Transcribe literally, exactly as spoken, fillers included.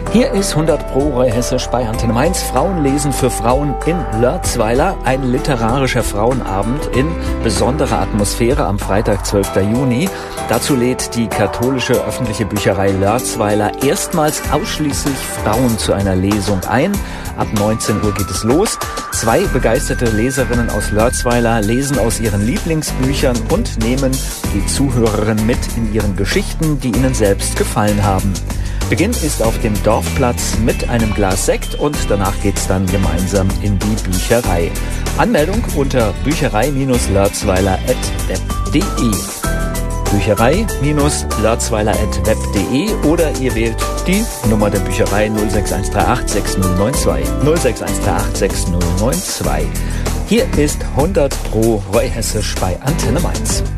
Hier ist hundert Pro Roy Hessisch bei Antenne Mainz. Frauen lesen für Frauen in Lörzweiler. Ein literarischer Frauenabend in besonderer Atmosphäre am Freitag, zwölften Juni. Dazu lädt die katholische öffentliche Bücherei Lörzweiler erstmals ausschließlich Frauen zu einer Lesung ein. Ab neunzehn Uhr geht es los. Zwei begeisterte Leserinnen aus Lörzweiler lesen aus ihren Lieblingsbüchern und nehmen die Zuhörerinnen mit in ihren Geschichten, die ihnen selbst gefallen haben. Beginn ist auf dem Dorfplatz mit einem Glas Sekt und danach geht's dann gemeinsam in die Bücherei. Anmeldung unter bücherei lörzweiler at web punkt de. bücherei lörzweiler at web punkt de oder ihr wählt die Nummer der Bücherei null sechs eins drei acht sechs null neun zwei null sechs eins drei acht sechs null neun zwei. Hier ist hundert Pro Roy Hessisch bei Antenne Mainz.